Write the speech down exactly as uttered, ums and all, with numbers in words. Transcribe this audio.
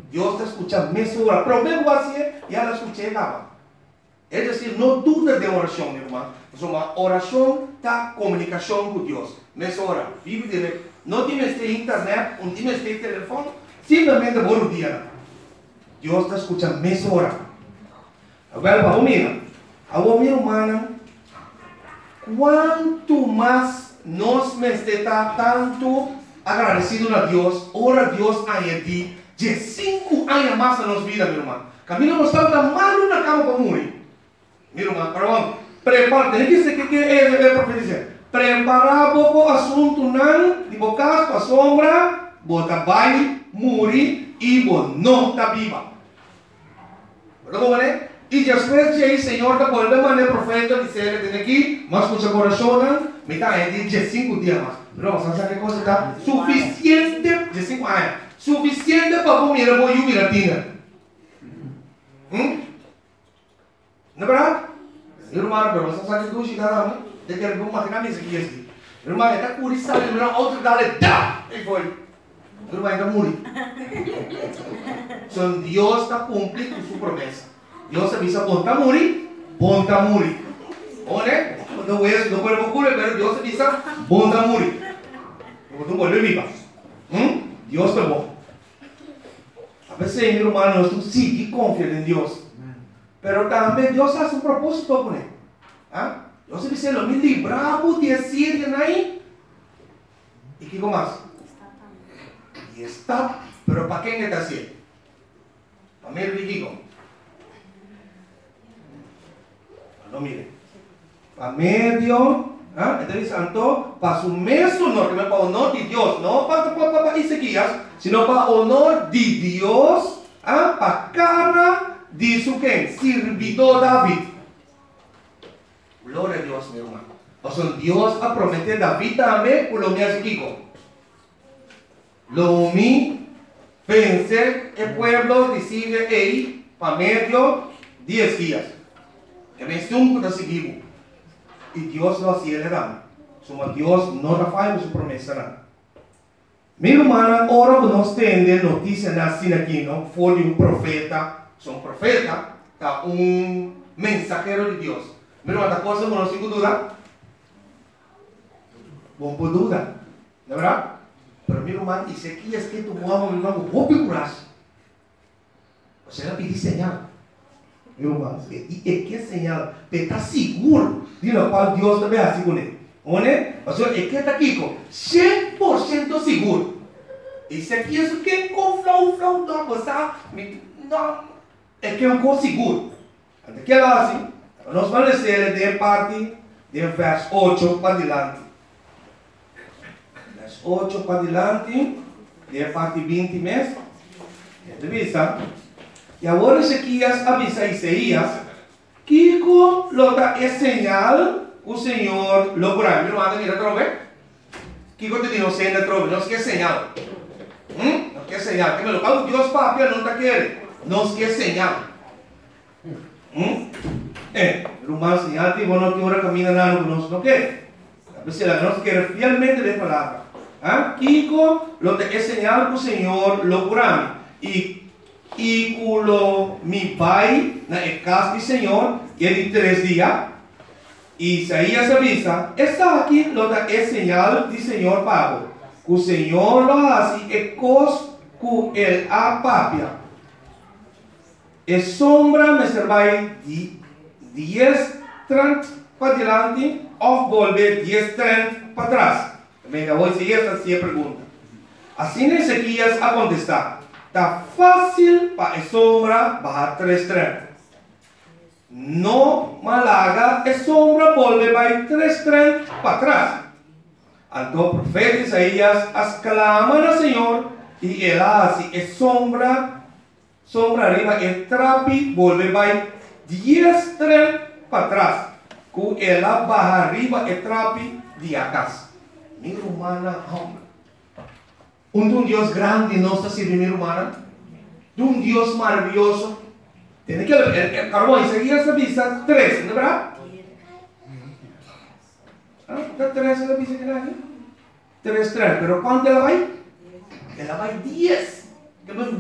Dios te escucha media hora. Pero me voy a hacer, ya la escuché nada. Es decir, no dudes de oración, mi hermano. Es una oración da comunicación con Dios. Media hora. Vive directo. No tienes este internet, no tienes este teléfono. Simplemente por un día. Dios te escucha media hora. Agora, vamos mirar. Agora, mi hermana, quanto mais nós me está tanto agradecido a Deus, ora a Deus a Ele de cinco anos mais na nossa vida, meu irmão. Camilo não está mal na cama para morrer. Meu irmão, perdão, prepara, tem que ser que é é profetizar. Preparar pouco assunto não, de bocas para sombra, bota baile, morrer e bo não está viva. Perdão, né? E depois de aí, Senhor, da volta maneira profeta dizer, tem aqui, mas com seu coração, me dá aí de cinco dias mais. Não, mas sabe que coisa está suficiente de cinco anos, suficiente para comer a boa jubilatina. Hum? Não é verdade? Irmão, pero você sabe que tu chega lá, de que ele vai matar nisso aqui assim. Irmão, está curioso, ele não outro dá ele dá, e foi. Irmão, está morrendo. Então Deus está cumprindo sua promessa. Dios avisa, ponta morir, ponta morir. ¿Oye? No puedes, no puedes ocurrir, pero Dios avisa, ponta morir. Tú vuelves viva. ¿Mm? Dios te va. A veces, mi hermano, tú sí confías en Dios. Pero también Dios hace un propósito con él. ¿Ah? Dios dice, lo mismo libramos de decir ahí. ¿Y qué más? Y está. Pero ¿para quién está haciendo? Para mí el digo. No mire, para medio, ¿ah? Entonces santo, para su mesmo honor, para honor de Dios, no para, para, para Ezequías, sino para honor de Dios, ¿ah? Para cara de su quien, servidor David. Gloria a Dios, mi hermano. O sea, Dios ha prometido a David también, por lo mío Ezequiel. Lo mío, pensé, el pueblo decide, hey, para medio, diez días. Que me estuvo de seguir. Y Dios lo hacía le dan. Somos Dios no da falla su promesa. Mi hermana, ahora nos tiene noticia así aquí, ¿no? Fue de un profeta. Son profeta, está un mensajero de Dios. Mi hermana, ¿la cosa no tengo duda? No puedo duda. ¿De verdad? Pero mi hermana, dice aquí es que tu mamá, mi hermano, vos picuras. O sea, le pedí señal. Meu irmão, e que señal, está seguro de lo cual Dios também é seguro. Onde? O sea, é que está aqui com cem por cento seguro. Isso aqui é o que com flow, flow, não, você não, é que é um com seguro. Até que ela assim, nós vamos ler de parte de verso oito para adiante. Verso oito para adiante, de parte vinte mesmo. Revisa. E agora Ezequias avisa a Isaías que com lota é señal o Senhor lo curará. Meu irmão, mira outra vez. Que eu te digo, não sei, não sei señal. ¿Mm? Não quer señal. Que me lo pago Deus papi, não está querendo. Não quer señal. ¿Mm? Eh, meu irmão, señal que bueno que ahora camina nada conosco, não quer. A veces la nos quer fielmente de palavra. Ah? Kiko, lota é señal que o Senhor lo curará. E E culo mi pai na casa do Senhor, que é de três dias, e Isaías avisa, está aqui, lo da é señal do Senhor Pablo. O Senhor lo hace e cos cu el apapia. E sombra me servai de diez, treinta para diante, ou volver diez, treinta para trás. Venga, hoy si esta sí pergunta. Assim Ezequias a contestar. Está fácil para a sombra bajar três treinta. No malaga, a sombra volve vai três treinta para trás. Então o profeta Isaías as clama ao Senhor e ele hace a sombra, sombra arriba, e trapi volve vai dez trinta para trás. Com ela baja arriba e trapi de atrás. Minha humana, homem. Um de um Deus grande não está servindo humana, de um Deus maravilhoso. Tem que el carbón Isaías avisa três, não é verdade? Ah, está três ela avisa que não é? Três, três, pero quanto ela vai? Ela vai dez.